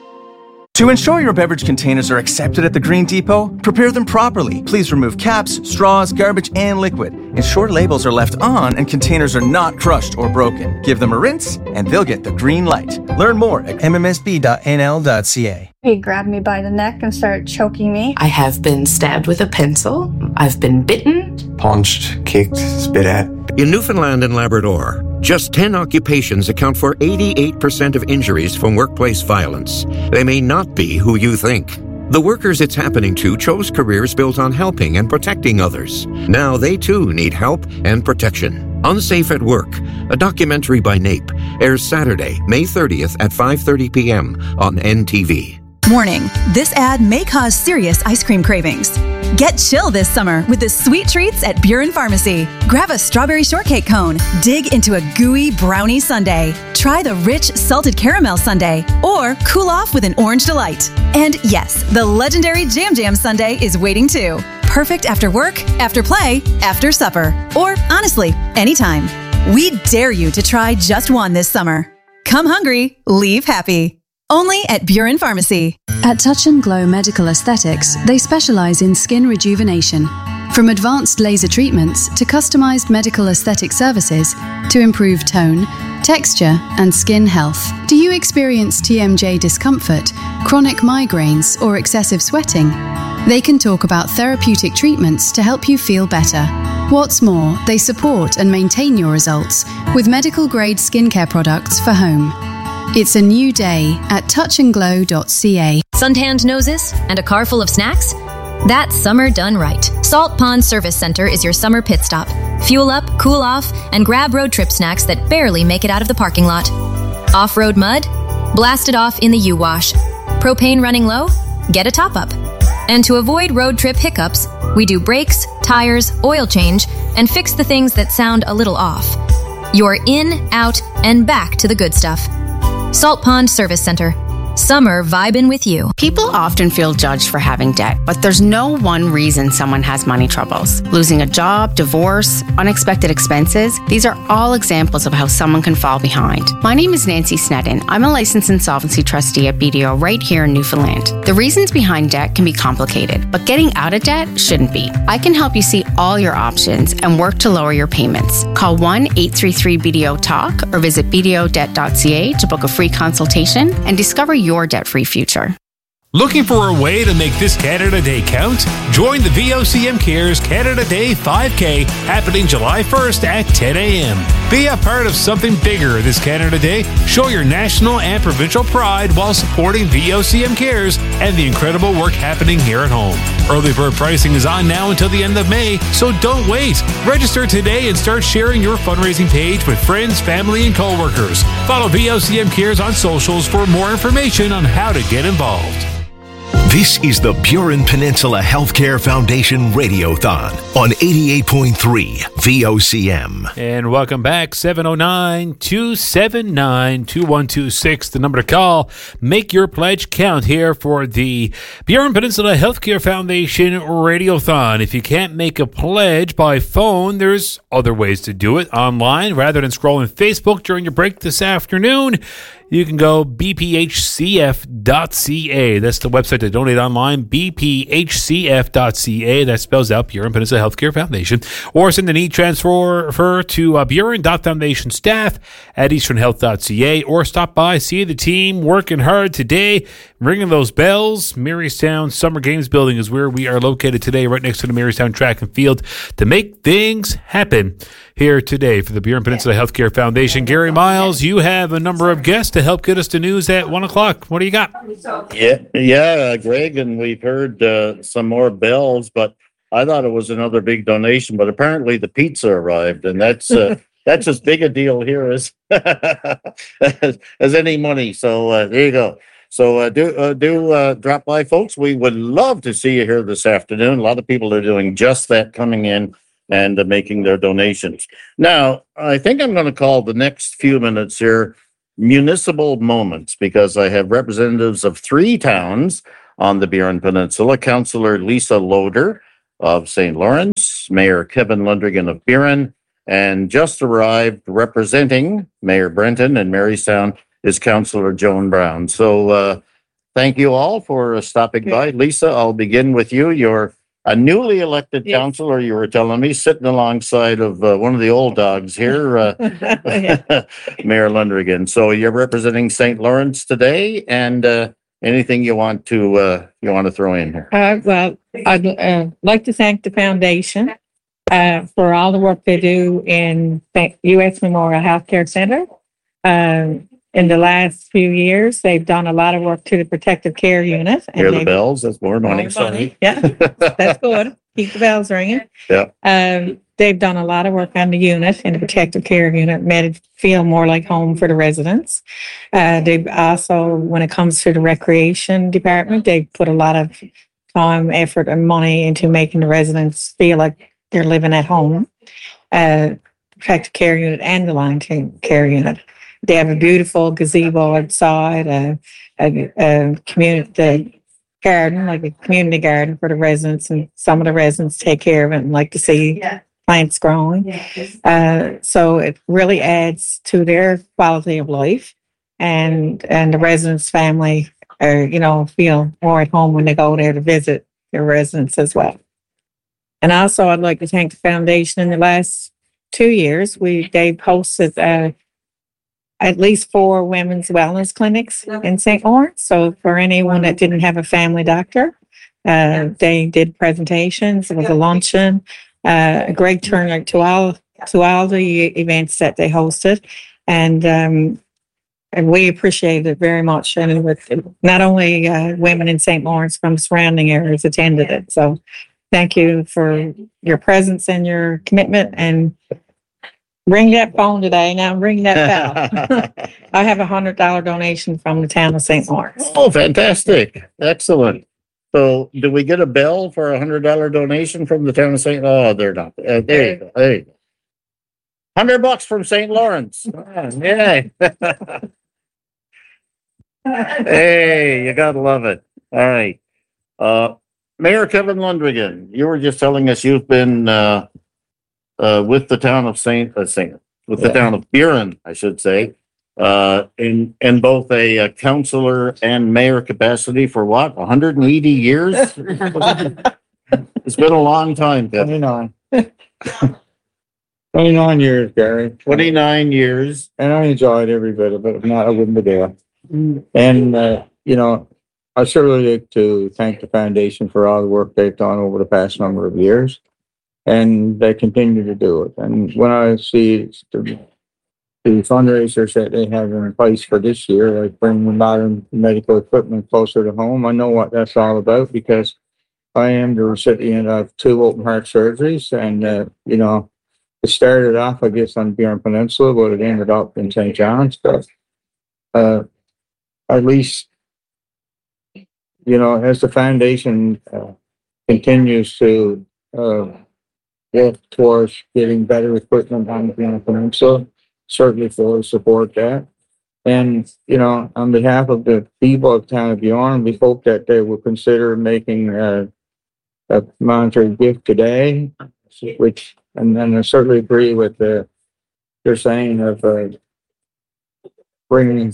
To ensure your beverage containers are accepted at the Green Depot, prepare them properly. Please remove caps, straws, garbage, and liquid. Ensure labels are left on and containers are not crushed or broken. Give them a rinse, and they'll get the green light. Learn more at m m s b dot n l dot c a. He grabbed me by the neck and started choking me. I have been stabbed with a pencil. I've been bitten. Punched, kicked, spit at. In Newfoundland and Labrador, just ten occupations account for eighty-eight percent of injuries from workplace violence. They may not be who you think. The workers it's happening to chose careers built on helping and protecting others. Now they too need help and protection. Unsafe at Work, a documentary by NAPE, airs Saturday, May thirtieth at five thirty p.m. on N T V. Warning, this ad may cause serious ice cream cravings. Get chill this summer with the sweet treats at Burin Pharmacy. Grab a strawberry shortcake cone, dig into a gooey brownie sundae, try the rich salted caramel sundae, or cool off with an orange delight. And yes, the legendary Jam Jam sundae is waiting too. Perfect after work, after play, after supper, or honestly, anytime. We dare you to try just one this summer. Come hungry, leave happy. Only at Burin Pharmacy. At Touch and Glow Medical Aesthetics, they specialize in skin rejuvenation. From advanced laser treatments to customized medical aesthetic services to improve tone, texture, and skin health. Do you experience T M J discomfort, chronic migraines, or excessive sweating? They can talk about therapeutic treatments to help you feel better. What's more, they support and maintain your results with medical-grade skincare products for home. It's a new day at touch and glow dot c a. Suntanned noses and a car full of snacks? That's summer done right. Salt Pond Service Center is your summer pit stop. Fuel up, cool off, and grab road trip snacks that barely make it out of the parking lot. Off-road mud? Blast it off in the U-Wash. Propane running low? Get a top-up. And to avoid road trip hiccups, we do brakes, tires, oil change, and fix the things that sound a little off. You're in, out, and back to the good stuff. Salt Pond Service Center. Summer vibin' with you. People often feel judged for having debt, but there's no one reason someone has money troubles. Losing a job, divorce, unexpected expenses, these are all examples of how someone can fall behind. My name is Nancy Snedden. I'm a licensed insolvency trustee at B D O right here in Newfoundland. The reasons behind debt can be complicated, but getting out of debt shouldn't be. I can help you see all your options and work to lower your payments. Call one eight three three B D O talk or visit b d o debt dot c a to book a free consultation and discover your debt-free future. Looking for a way to make this Canada Day count? Join the V O C M Cares Canada Day five K happening July first at ten a.m. Be a part of something bigger this Canada Day. Show your national and provincial pride while supporting V O C M Cares and the incredible work happening here at home. Early bird pricing is on now until the end of May, so don't wait. Register today and start sharing your fundraising page with friends, family, and coworkers. Follow V O C M Cares on socials for more information on how to get involved. This is the Burin Peninsula Healthcare Foundation Radiothon on eighty-eight point three V O C M. And welcome back, seven oh nine, two seven nine, two one two six, the number to call. Make your pledge count here for the Burin Peninsula Healthcare Foundation Radiothon. If you can't make a pledge by phone, there's other ways to do it online. Rather than scrolling Facebook during your break this afternoon, you can go b p h c f dot c a. That's the website to donate online, b p h c f dot c a. That spells out Buren Peninsula Healthcare Foundation. Or send an e-transfer to uh, Buren Foundation staff at eastern health dot c a, or stop by, see the team working hard today, ringing those bells. Marystown Summer Games Building is where we are located today, right next to the Marystown Track and Field, to make things happen here today for the Buren Peninsula Healthcare Foundation. Gary Miles, you have a number of guests to help get us the news at one o'clock. What do you got? Yeah, yeah, Greg, and we've heard uh, some more bells, but I thought it was another big donation, but apparently the pizza arrived, and that's uh, that's as big a deal here as as, as any money. So uh, there you go. So uh, do uh, do uh, drop by, folks. We would love to see you here this afternoon. A lot of people are doing just that, coming in and uh, making their donations. Now, I think I'm going to call the next few minutes here municipal moments, because I have representatives of three towns on the Buren Peninsula. Councillor Lisa Loader of Saint Lawrence, Mayor Kevin Lundrigan of Buren, and just arrived representing Mayor Brenton and Marystown is Councillor Joan Brown. So uh, thank you all for uh, stopping by. Lisa, I'll begin with you. You're a newly elected yes. councillor, you were telling me, sitting alongside of uh, one of the old dogs here, uh, Mayor Lundrigan. So you're representing Saint Lawrence today, and uh, anything you want to uh, you want to throw in here? Uh, well, I'd uh, like to thank the foundation uh, for all the work they do in U S Memorial Healthcare Center. Um, in the last few years, they've done a lot of work to the protective care unit. And Hear the bells? That's more money. More money. Yeah, that's good. Keep the bells ringing. Yeah. Um, they've done a lot of work on the unit, in the protective care unit, made it feel more like home for the residents. Uh, they also, when it comes to the recreation department, they put a lot of time, effort, and money into making the residents feel like they're living at home. Uh, protective care unit and the line care unit. They have a beautiful gazebo outside, a, a, a community garden, like a community garden for the residents, and some of the residents take care of it and like to see yeah. plants growing. Uh, so it really adds to their quality of life, and and the residents' family, are, you know, feel more at home when they go there to visit their residents as well. And also, I'd like to thank the foundation. In the last two years, we they've hosted uh, at least four women's wellness clinics in Saint Lawrence. So for anyone that didn't have a family doctor, uh, they did presentations. It was a luncheon, uh, a great turnout to all to all the events that they hosted, and um, and we appreciated it very much. And with not only uh, women in Saint Lawrence from surrounding areas attended it. So thank you for your presence and your commitment, and ring that phone today. Now ring that bell. I have a hundred dollar donation from the town of Saint Lawrence. Oh, fantastic. Excellent. So do we get a bell for a hundred dollar donation from the town of Saint Lawrence? Oh, they're not. Uh, there you go. There you go. Hundred bucks from Saint Lawrence. Oh, yeah. Hey, you gotta love it. All right. Uh, Mayor Kevin Lundrigan, you were just telling us you've been uh, uh, with the town of Saint, uh, Saint with yeah. the town of Buren, I should say, uh, in in both a, a councillor and mayor capacity for what, one hundred eighty years? It's been a long time, Kevin. twenty-nine. twenty-nine years, Gary. twenty-nine years. And I enjoyed every bit of it. If not, I wouldn't be there. Mm. And, uh, you know, I certainly like to thank the foundation for all the work they've done over the past number of years. And they continue to do it. And when I see the, the fundraisers that they have in place for this year, like bringing modern medical equipment closer to home, I know what that's all about, because I am the recipient of two open heart surgeries. And, uh, you know, it started off, I guess, on Buren Peninsula, but it ended up in Saint John's. But uh, at least, you know, as the foundation uh, continues to uh, work towards getting better equipment on the Buren Peninsula, certainly fully support that. And, you know, on behalf of the people of the town of Buren, we hope that they will consider making uh, a monetary gift today, which, and then I certainly agree with the, you're saying of uh, bringing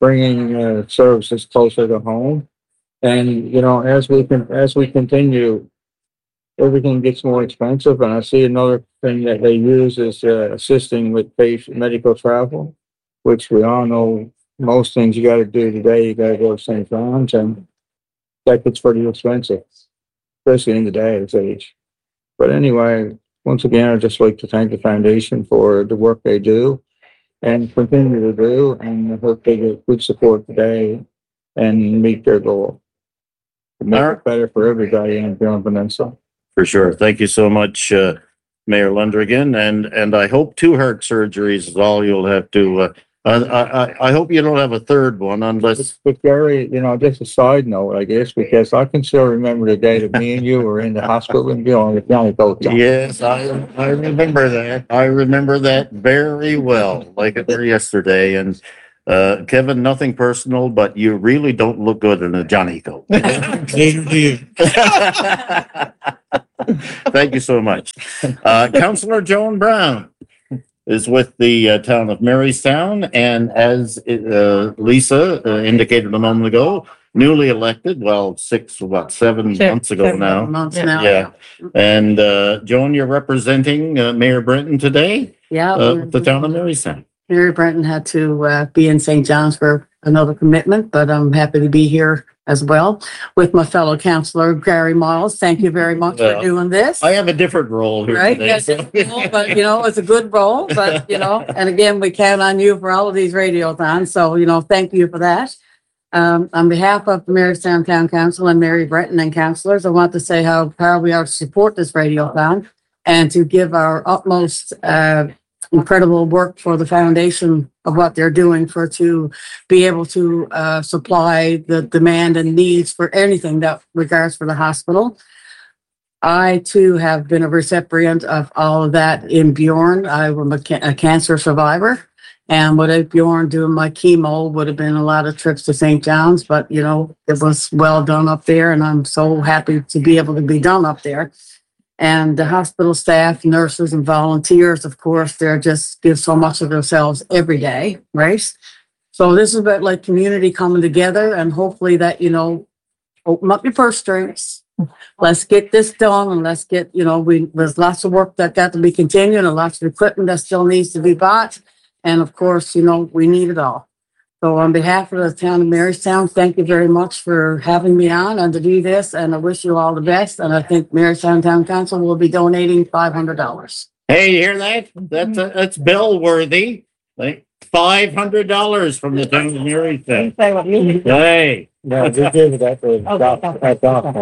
bringing uh, services closer to home. And, you know, as we can, as we continue, everything gets more expensive. And I see another thing that they use is uh, assisting with patient medical travel, which we all know most things you got to do today, you got to go to Saint John's, and that gets pretty expensive, especially in the day's age. But anyway, once again, I'd just like to thank the foundation for the work they do and continue to do, and I hope they get good support today and meet their goal. To make it better for everybody in Burin Peninsula. For sure. Thank you so much, uh, Mayor Lundrigan. And, and I hope two heart surgeries is all you'll have to, uh, I, I, I hope you don't have a third one unless. But Gary, you know, just a side note, I guess, because I can still remember the day that me and you were in the hospital in Burin with Johnny Coach. Yes, I, I remember that. I remember that very well, like it were yesterday. And, uh, Kevin, nothing personal, but you really don't look good in a Johnny coat. Thank you so much. Uh, Councillor Joan Brown is with the uh, town of Marystown, and as uh, Lisa uh, indicated a moment ago, newly elected, well, six, what, seven Six, months ago seven now. months now. Yeah. And uh, Joan, you're representing uh, Mayor Brenton today, Yeah. uh, the town of Marystown. Mary Brenton had to uh, be in Saint John's for another commitment, but I'm happy to be here as well with my fellow councillor, Gary Miles. Thank you very much Well, for doing this. I have a different role here Right? today. Yes, so- it's cool, but you know, it's a good role, but you know, and again, we count on you for all of these radiothons. So, you know, thank you for that. Um, on behalf of the Marystown Town Council and Mary Brenton and councillors, I want to say how proud we are to support this radiothon and to give our utmost, uh, incredible work for the foundation of what they're doing for to be able to uh, supply the demand and needs for anything that regards for the hospital. I too have been a recipient of all of that in Burin. I was a, ca- a cancer survivor, and without Burin doing my chemo would have been a lot of trips to Saint John's, but you know, it was well done up there, and I'm so happy to be able to be done up there. And the hospital staff, nurses, and volunteers, of course, they're just give so much of themselves every day, right? So this is about like community coming together, and hopefully that, you know, open up your purse strings. Let's get this done, and let's get, you know, we there's lots of work that got to be continued, and lots of equipment that still needs to be bought. And of course, you know, we need it all. So on behalf of the town of Marystown, thank you very much for having me on and to do this. And I wish you all the best. And I think Marystown Town Council will be donating five hundred dollars. Hey, you hear that? That's, uh, that's bill worthy. Like five hundred dollars from the town of Marystown. Say what you Hey. Yeah, we did that for that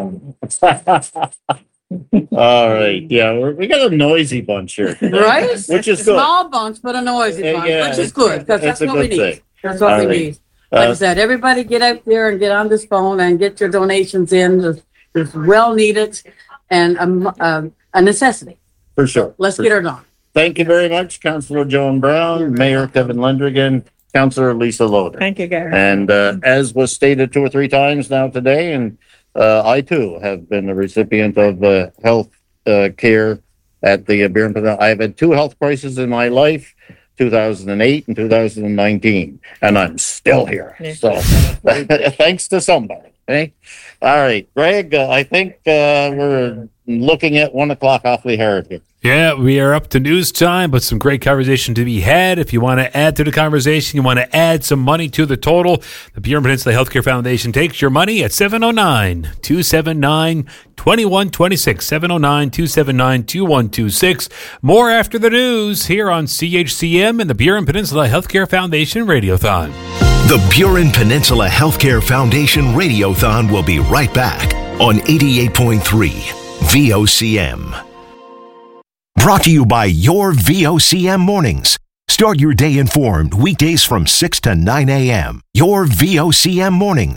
doc. All right. Yeah, we're, we got a noisy bunch here. today, Right? Which is a good. small bunch, but a noisy Yeah, bunch, yeah, which is good because it's that's a what we good need. thing. That's what All we right. need. Like I Uh, said, everybody get out there and get on this phone and get your donations in. It's, it's well needed and um, um, a necessity. For sure. Let's For get her sure. done. Thank you very much, Councillor Joan Brown, Mayor Kevin Lundrigan, Councillor Lisa Loden. Thank you, Gary. And uh, as was stated two or three times now today, and uh, I too have been a recipient of uh, health uh, care at the uh, Burin Peninsula. I've had two health crises in my life, two thousand eight and two thousand nineteen, and I'm still here. So thanks to somebody. Okay. All right, Greg, uh, I think uh, we're looking at one o'clock awfully hard here. Yeah, we are up to news time, but some great conversation to be had. If you want to add to the conversation, you want to add some money to the total, the Burin Peninsula Healthcare Foundation takes your money at seven oh nine, two seven nine, two one two six, seven oh nine, two seven nine, two one two six. More after the news here on C H C M and the Burin Peninsula Healthcare Foundation Radiothon. The Burin Peninsula Healthcare Foundation Radiothon will be right back on eighty-eight point three V O C M. Brought to you by your V O C M Mornings. Start your day informed weekdays from six to nine a.m. Your V O C M Mornings.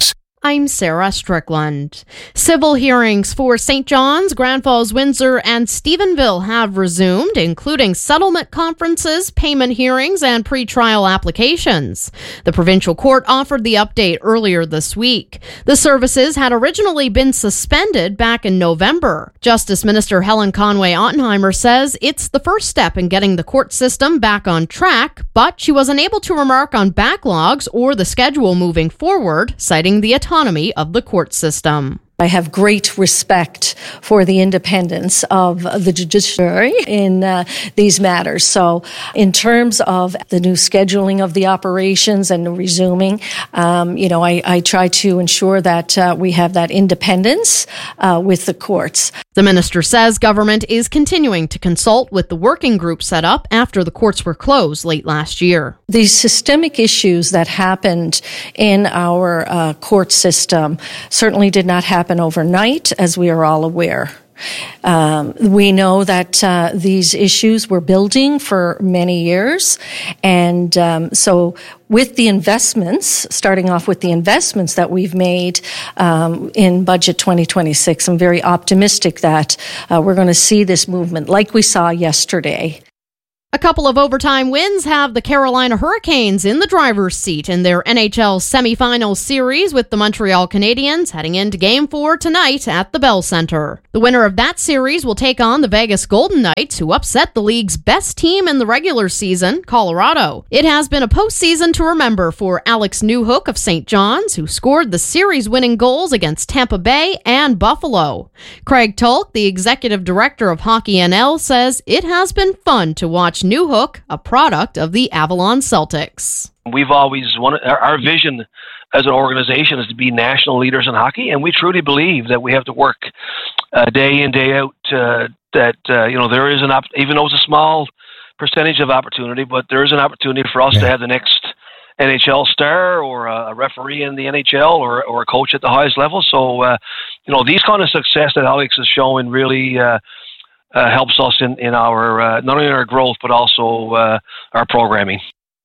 I'm Sarah Strickland. Civil hearings for Saint John's, Grand Falls, Windsor, and Stephenville have resumed, including settlement conferences, payment hearings, and pretrial applications. The provincial court offered the update earlier this week. The services had originally been suspended back in November. Justice Minister Helen Conway-Ottenheimer says it's the first step in getting the court system back on track, but she was unable to remark on backlogs or the schedule moving forward, citing the autonomy of the court system. I have great respect for the independence of the judiciary in uh, these matters. So in terms of the new scheduling of the operations and the resuming, um, you know, I, I try to ensure that uh, we have that independence uh, with the courts. The minister says government is continuing to consult with the working group set up after the courts were closed late last year. These systemic issues that happened in our uh, court system certainly did not happen overnight, as we are all aware. Um, we know that uh, these issues were building for many years, and um, so with the investments, starting off with the investments that we've made um, in Budget twenty twenty-six, I'm very optimistic that uh, we're going to see this movement like we saw yesterday. A couple of overtime wins have the Carolina Hurricanes in the driver's seat in their N H L semifinal series with the Montreal Canadiens heading into Game four tonight at the Bell Center. The winner of that series will take on the Vegas Golden Knights, who upset the league's best team in the regular season, Colorado. It has been a postseason to remember for Alex Newhook of Saint John's, who scored the series-winning goals against Tampa Bay and Buffalo. Craig Tulk, the executive director of Hockey N L, says it has been fun to watch Newhook, a product of the Avalon Celtics. We've always wanted, our, our vision as an organization is to be national leaders in hockey, and we truly believe that we have to work uh, day in, day out, uh, that, uh, you know, there is an, op- even though it's a small percentage of opportunity, but there is an opportunity for us yeah. to have the next N H L star or a referee in the N H L or, or a coach at the highest level. So, uh, you know, these kind of success that Alex is showing really, uh, Uh, helps us in, in our, uh, not only our growth, but also uh, our programming.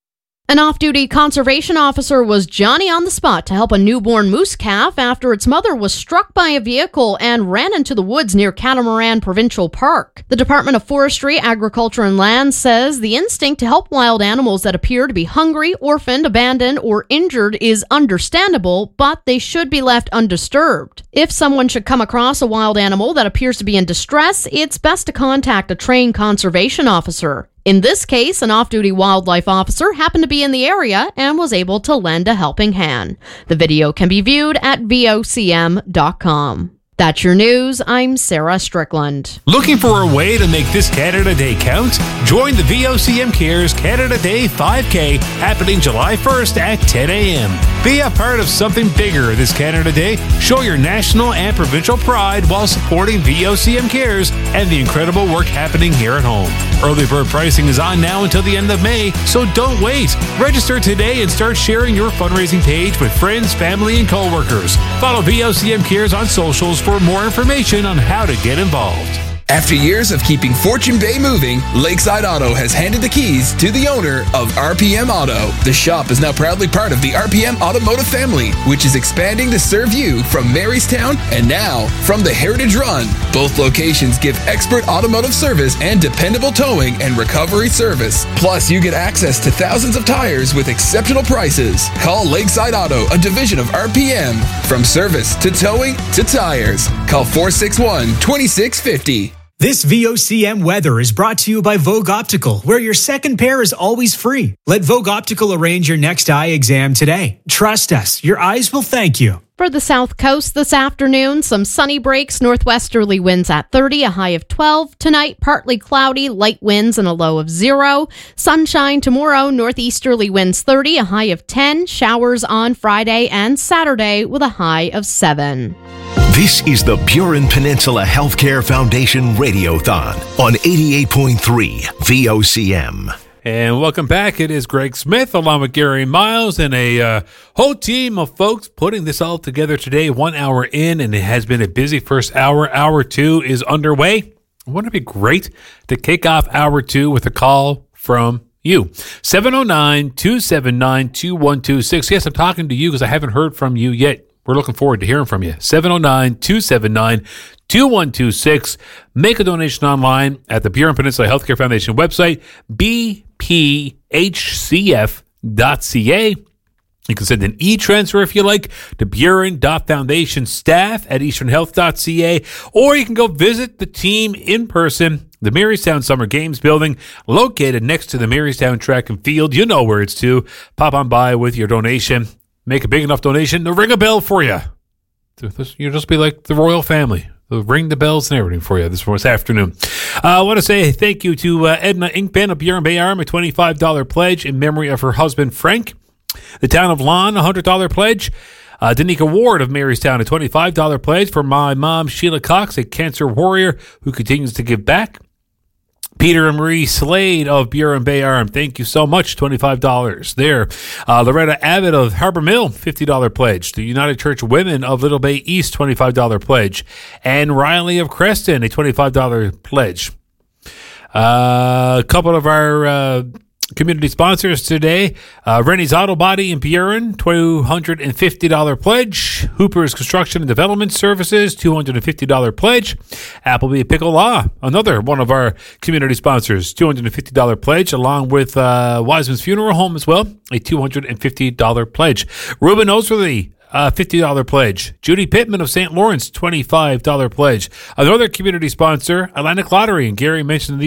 An off-duty conservation officer was Johnny on the spot to help a newborn moose calf after its mother was struck by a vehicle and ran into the woods near Catamaran Provincial Park. The Department of Forestry, Agriculture and Land says the instinct to help wild animals that appear to be hungry, orphaned, abandoned, or injured is understandable, but they should be left undisturbed. If someone should come across a wild animal that appears to be in distress, it's best to contact a trained conservation officer. In this case, an off-duty wildlife officer happened to be in the area and was able to lend a helping hand. The video can be viewed at V O C M dot com. That's your news. I'm Sarah Strickland. Looking for a way to make this Canada Day count? Join the V O C M Cares Canada Day five K happening July first at ten a.m. Be a part of something bigger this Canada Day. Show your national and provincial pride while supporting V O C M Cares and the incredible work happening here at home. Early bird pricing is on now until the end of May, so don't wait. Register today and start sharing your fundraising page with friends, family, and coworkers. Follow V O C M Cares on socials for more information on how to get involved. After years of keeping Fortune Bay moving, Lakeside Auto has handed the keys to the owner of R P M Auto. The shop is now proudly part of the R P M Automotive family, which is expanding to serve you from Marystown and now from the Heritage Run. Both locations give expert automotive service and dependable towing and recovery service. Plus, you get access to thousands of tires with exceptional prices. Call Lakeside Auto, a division of R P M. From service to towing to tires. Call four six one, two six five zero. This V O C M weather is brought to you by Vogue Optical, where your second pair is always free. Let Vogue Optical arrange your next eye exam today. Trust us, your eyes will thank you. For the South Coast this afternoon, some sunny breaks, northwesterly winds at thirty, a high of twelve. Tonight, partly cloudy, light winds and a low of zero. Sunshine tomorrow, northeasterly winds thirty, a high of ten. Showers on Friday and Saturday with a high of seven. This is the Burin Peninsula Healthcare Foundation Radiothon on eighty-eight point three V O C M. And welcome back. It is Greg Smith along with Gary Miles and a uh, whole team of folks putting this all together today, one hour in, and it has been a busy first hour. Hour two is underway. Wouldn't it be great to kick off hour two with a call from you? seven oh nine, two seven nine, two one two six. Yes, I'm talking to you because I haven't heard from you yet. We're looking forward to hearing from you. seven oh nine, two seven nine, two one two six. Make a donation online at the Burin Peninsula Healthcare Foundation website, b p h c f dot c a. You can send an e-transfer if you like to Burin.Foundation staff at easternhealth dot c a, or you can go visit the team in person, the Marystown Summer Games building, located next to the Marystown Track and Field. You know where it's to. Pop on by with your donation. Make a big enough donation to ring a bell for you. You'll just be like the royal family. They'll ring the bells and everything for you this, this afternoon. Uh, I want to say thank you to uh, Edna Inkpen of Burin Bay Arm, a twenty-five dollars pledge in memory of her husband, Frank. The town of Lon, a one hundred dollars pledge. Uh, Danica Ward of Marystown, a twenty-five dollars pledge for my mom, Sheila Cox, a cancer warrior who continues to give back. Peter and Marie Slade of Burin Bay Arm, thank you so much, twenty-five dollars there. Uh, Loretta Abbott of Harbor Mill, fifty dollars pledge. The United Church Women of Little Bay East, twenty-five dollars pledge. And Riley of Creston, a twenty-five dollars pledge. Uh, a couple of our uh, community sponsors today. Uh, Rennie's Auto Body in Burin, two hundred fifty dollars pledge. Hooper's Construction and Development Services, two hundred fifty dollars pledge. Appleby Pickle Law, another one of our community sponsors, two hundred fifty dollars pledge, along with uh, Wiseman's Funeral Home as well, a two hundred fifty dollars pledge. Ruben Oserly, Uh, fifty dollars pledge. Judy Pittman of Saint Lawrence, twenty-five dollars pledge. Another community sponsor, Atlantic Lottery, and Gary mentioned the